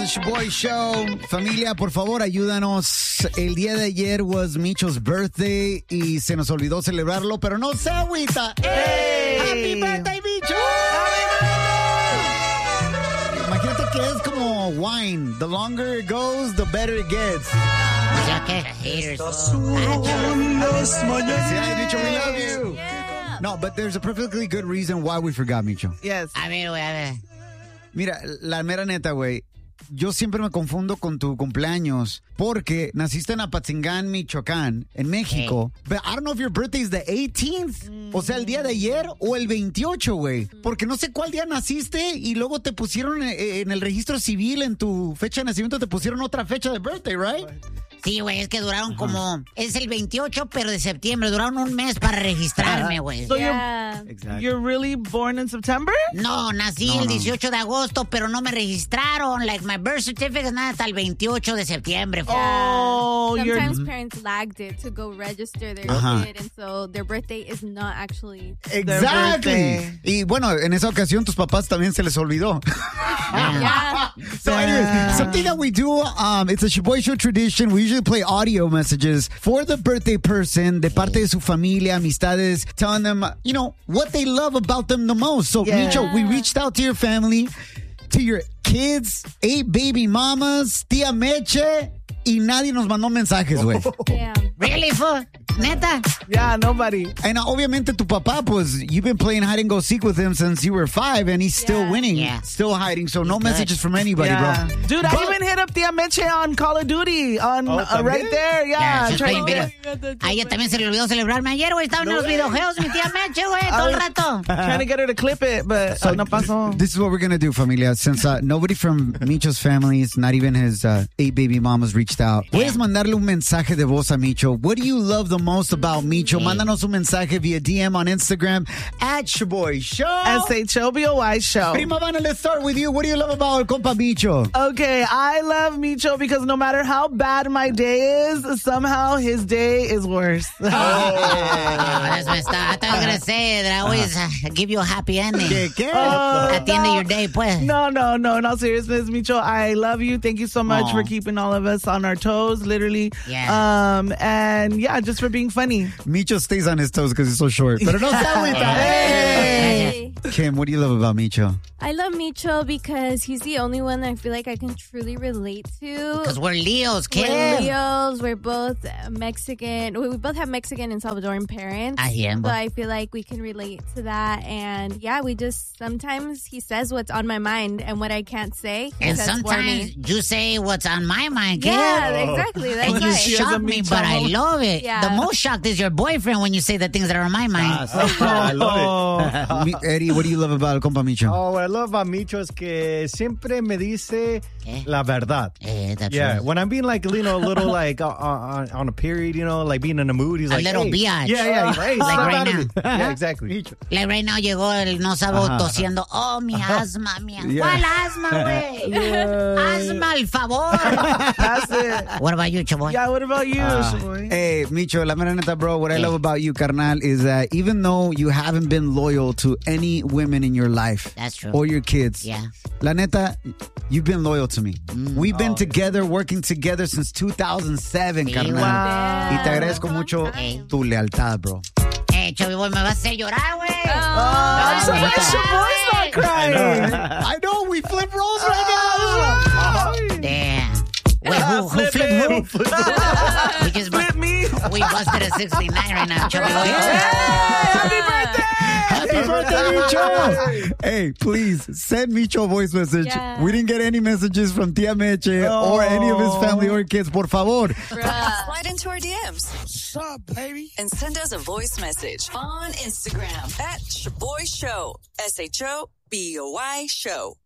the Shaboy Show. Familia, por favor, ayúdanos. El día de ayer was Micho's birthday y se nos olvidó celebrarlo, pero no se agüita. ¡Hey! ¡Happy birthday, Micho! Imagínate que es como wine. The longer it goes, the better it gets. Haters. Micho, we love you. Yeah. No, but there's a perfectly good reason why we forgot, Micho. Yes. A ver. Mira, la mera neta, güey. Yo siempre me confundo con tu cumpleaños porque naciste en Apatzingán, Michoacán, en México. But I don't know if your birthday is the 18th. O sea, el día de ayer o el 28, güey. Porque no sé cuál día naciste y luego te pusieron en el registro civil, en tu fecha de nacimiento, te pusieron otra fecha de birthday, right? Sí, güey, es que duraron como... Es el 28, pero de septiembre. Duraron un mes para registrarme, güey. So Exactly. you're really born in September? No, nací el 18 de agosto, pero no me registraron. Like, my birth certificate es nada hasta el 28 de septiembre. Oh, Sometimes parents lagged it to go register their kid, and so their birthday is not actually... Exactly. Y bueno, en esa ocasión tus papás también se les olvidó. Yeah. So anyways, something that we do, it's a Shaboy Show tradition. We usually play audio messages for the birthday person de parte de su familia, amistades, telling them, you know, what they love about them the most. So, Micho, we reached out to your family, to your kids, 8 baby mamas, tía Meche, y nadie nos mandó mensajes, güey. Damn. Really, fool? Neta? Yeah, nobody. And obviamente tu papá, pues, you've been playing hide and go seek with him since you were 5, and he's still winning, still hiding. So no messages from anybody, bro. Dude, I even hit up Tia Meche on Call of Duty, on right there. Yeah, she's playing video. A ella también se le olvidó celebrarme ayer, güey. Estaba en los videojuegos, mi tía Meche, güey, todo el rato. Trying to get her to clip it, but no pasó. This is what we're going to do, familia. Since nobody from Micho's families, not even his 8 baby mamas reached out. Puedes mandarle un mensaje de voz a Micho. What do you love the most about Micho? Mándanos un mensaje via DM on Instagram at Shaboy Show. SHOBOY Show. Prima Vana, let's start with you. What do you love about el compa Micho? Okay, I love Micho because no matter how bad my day is, somehow his day is worse. That's messed up. I thought I was going to say that I always give you a happy ending. ¿Qué? At the end of your day, pues. No. In all seriousness, Micho, I love you. Thank you so much for keeping all of us on our toes, literally. Yeah. And yeah, just for being funny. Micho stays on his toes because he's so short. Pero no se agüita. Hey! Kim, what do you love about Micho? I love Micho because he's the only one that I feel like I can truly relate to. Because we're Leos, Kim. We're Leos. We're both Mexican. We both have Mexican and Salvadoran parents. So I feel like we can relate to that. And yeah, we just, sometimes he says what's on my mind and what I can't say. And sometimes you say what's on my mind, Kim. Yeah, exactly. That's and you right. shock me, but I love it. Yeah. The most shocked is your boyfriend when you say the things that are on my mind. I love it. Eddie, what do you love about el compa Micho? Oh, what I love about Micho es que siempre me dice la verdad. That's yeah, right. when I'm being like, you know, a little like on a period, you know, like being in a mood, he's a like, little hey. biatch. Yeah, Like hey, snap right out of now. me. Yeah, exactly. Like right now llegó el no sabo tosiendo. Oh, mi asma, mi asma. ¿Cuál asma, güey? Asma, al favor. That's it. What about you, Chaboy? Yeah, what about you, Chaboy? Hey, Micho, la mera neta, bro, what I love about you, carnal, is that even though you haven't been loyal to any women in your life, that's true, or your kids, la neta, you've been loyal to me. We've been together, working together since 2007, carnal. Wow. Y te agradezco mucho tu lealtad, bro. Chaboy, me vas a hacer llorar, güey. I'm surprised Chaboy's not crying. I know, we flip roles right now. Damn. Wait, who flipped who? We just flip me. We busted a 69 right now, Chaboy. Happy birthday! Happy birthday, Micho! Hey, please send Micho a voice message. Yeah. We didn't get any messages from Tia Meche or any of his family or kids. Por favor. Slide into our DMs. What's up, baby? And send us a voice message on Instagram at Shaboy Show. SHOBOY Show.